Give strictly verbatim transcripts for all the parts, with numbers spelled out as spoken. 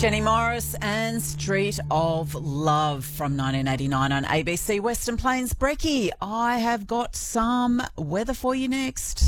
Jenny Morris and Street of Love from nineteen eighty-nine on A B C Western Plains. Brecky, I have got some weather for you next.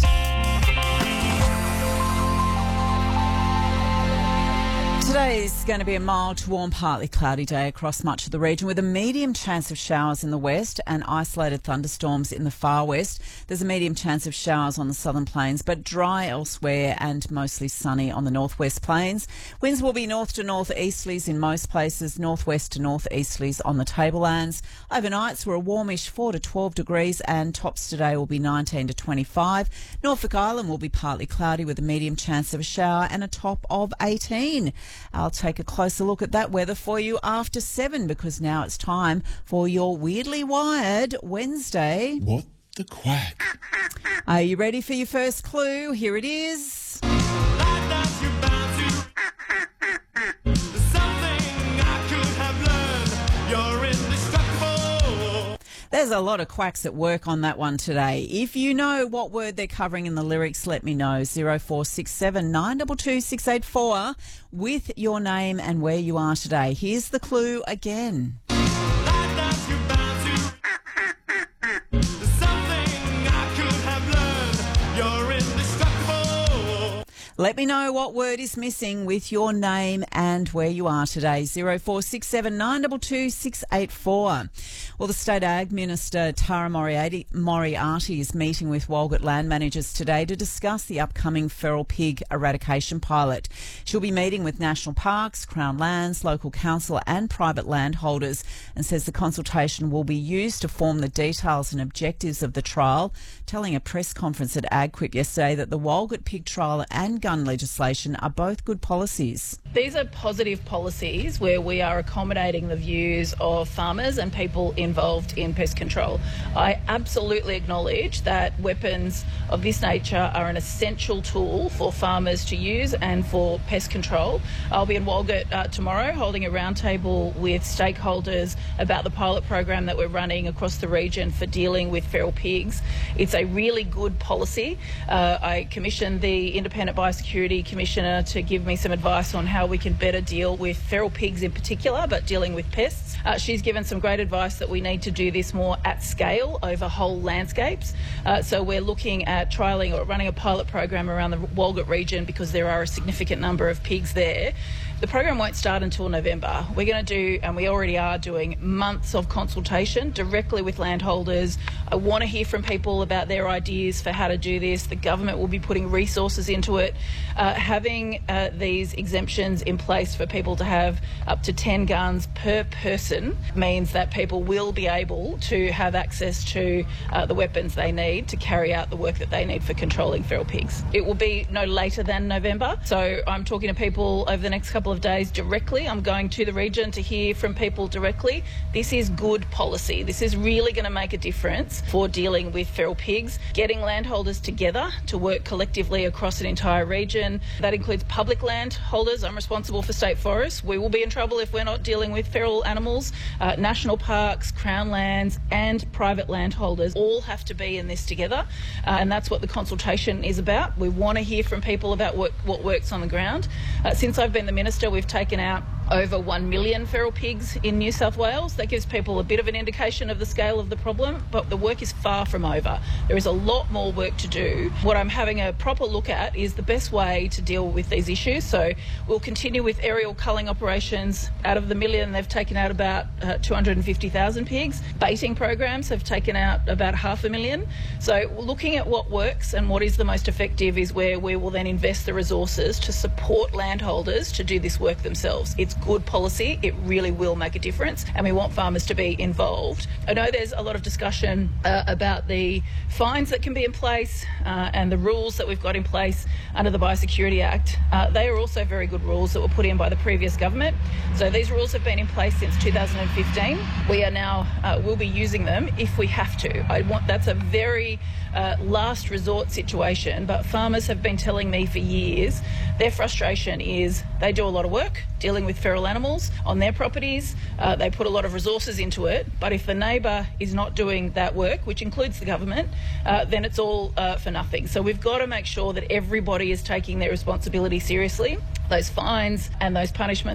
Today's going to be a mild to warm, partly cloudy day across much of the region with a medium chance of showers in the west and isolated thunderstorms in the far west. There's a medium chance of showers on the southern plains, but dry elsewhere and mostly sunny on the northwest plains. Winds will be north to northeasterlies in most places, northwest to northeasterlies on the tablelands. Overnights were a warmish four to twelve degrees and tops today will be nineteen to twenty-five. Norfolk Island will be partly cloudy with a medium chance of a shower and a top of eighteen. I'll take a closer look at that weather for you after seven, because now it's time for your Weirdly Wired Wednesday. What the quack? Are you ready for your first clue? Here it is. There's a lot of quacks at work on that one today. If you know what word they're covering in the lyrics, let me know. zero four six seven nine two two six eight four with your name and where you are today. Here's the clue again. Let me know what word is missing with your name and where you are today. zero four six seven nine two two six eight four. Well, the State Ag Minister Tara Moriarty, Moriarty is meeting with Walgett land managers today to discuss the upcoming feral pig eradication pilot. She'll be meeting with national parks, Crown Lands, local council and private landholders, and says the consultation will be used to form the details and objectives of the trial, telling a press conference at AgQuip yesterday that the Walgett pig trial and gun legislation are both good policies. These are positive policies where we are accommodating the views of farmers and people involved in pest control. I absolutely acknowledge that weapons of this nature are an essential tool for farmers to use and for pest control. I'll be in Walgett uh, tomorrow holding a roundtable with stakeholders about the pilot program that we're running across the region for dealing with feral pigs. It's a really good policy. Uh, I commissioned the Independent Biosecurity Commissioner to give me some advice on how we can better deal with feral pigs in particular, but dealing with pests. Uh, she's given some great advice that we need to do this more at scale over whole landscapes. Uh, so we're looking at trialling or running a pilot program around the Walgett region because there are a significant number of pigs there. The program won't start until November. We're going to do, and we already are doing, months of consultation directly with landholders. I want to hear from people about their ideas for how to do this. The government will be putting resources into it. Uh, having uh, these exemptions in place for people to have up to ten guns per person means that people will be able to have access to uh, the weapons they need to carry out the work that they need for controlling feral pigs. It will be no later than November. So I'm talking to people over the next couple of days directly. I'm going to the region to hear from people directly. This is good policy. This is really going to make a difference for dealing with feral pigs. Getting landholders together to work collectively across an entire region. That includes public landholders. I'm responsible for state forests. We will be in trouble if we're not dealing with feral animals. Uh, national parks, Crown Lands and private landholders all have to be in this together. Uh, and that's what the consultation is about. We want to hear from people about what, what works on the ground. Uh, since I've been the Minister, we've taken out over one million feral pigs in New South Wales. That gives people a bit of an indication of the scale of the problem, but the work is far from over. There is a lot more work to do. What I'm having a proper look at is the best way to deal with these issues. So we'll continue with aerial culling operations. Out of the million, they've taken out about uh, two hundred fifty thousand pigs. Baiting programs have taken out about half a million. So looking at what works and what is the most effective is where we will then invest the resources to support landholders to do this work themselves. It's good policy. It really will make a difference, and we want farmers to be involved. I know there's a lot of discussion uh, about the fines that can be in place uh, and the rules that we've got in place under the Biosecurity Act. Uh, they are also very good rules that were put in by the previous government. So these rules have been in place since two thousand fifteen. We are now, uh, we'll be using them if we have to. I want, that's a very uh, last resort situation, but farmers have been telling me for years their frustration is they do a lot of work dealing with feral animals on their properties. Uh, they put a lot of resources into it, but if the neighbour is not doing that work, which includes the government, uh, then it's all uh, for nothing. So we've got to make sure that everybody is taking their responsibility seriously. Those fines and those punishments